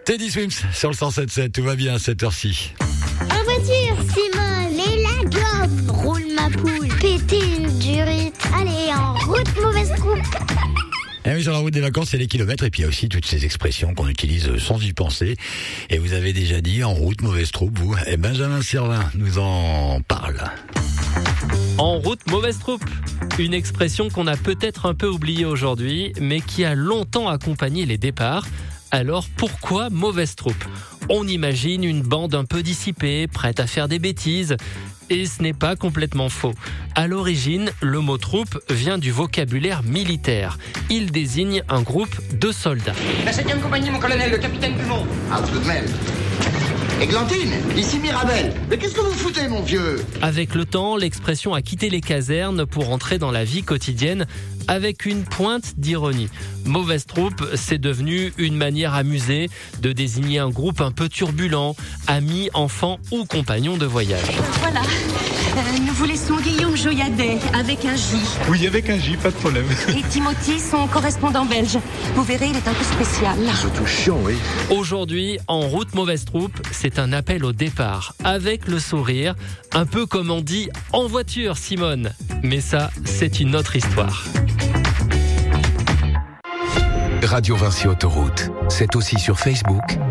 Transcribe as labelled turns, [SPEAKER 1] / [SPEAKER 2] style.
[SPEAKER 1] Teddy Swims sur le 107.7, tout va bien à cette heure-ci.
[SPEAKER 2] En voiture, Simone, et la gomme, roule ma poule, péter une durite, allez en route, mauvaise troupe.
[SPEAKER 1] Et oui, sur la route des vacances, c'est les kilomètres, et puis il y a aussi toutes ces expressions qu'on utilise sans y penser. Et vous avez déjà dit en route, mauvaise troupe, vous. Et Benjamin Sirvin nous en parle.
[SPEAKER 3] En route, mauvaise troupe. Une expression qu'on a peut-être un peu oubliée aujourd'hui, mais qui a longtemps accompagné les départs. Alors pourquoi mauvaise troupe ? On imagine une bande un peu dissipée, prête à faire des bêtises. Et ce n'est pas complètement faux. À l'origine, le mot troupe vient du vocabulaire militaire. Il désigne un groupe de soldats.
[SPEAKER 4] La 7e compagnie, mon colonel, le capitaine Dumont.
[SPEAKER 5] Ah, tout de même. Églantine, ici Mirabel. Mais qu'est-ce que vous foutez, mon vieux ?
[SPEAKER 3] Avec le temps, l'expression a quitté les casernes pour entrer dans la vie quotidienne avec une pointe d'ironie. Mauvaise troupe, c'est devenu une manière amusée de désigner un groupe un peu turbulent, amis, enfants ou compagnons de voyage.
[SPEAKER 6] Voilà, nous vous laissons Guillaume Joyadet avec un J.
[SPEAKER 7] Oui, avec un J, pas de problème.
[SPEAKER 6] Et Timothy, son correspondant belge. Vous verrez, il est un peu spécial.
[SPEAKER 5] Surtout chiant, oui.
[SPEAKER 3] Aujourd'hui, en route mauvaise troupe, c'est un appel au départ, avec le sourire, un peu comme on dit en voiture, Simone. Mais ça, c'est une autre histoire.
[SPEAKER 8] Radio Vinci Autoroute, c'est aussi sur Facebook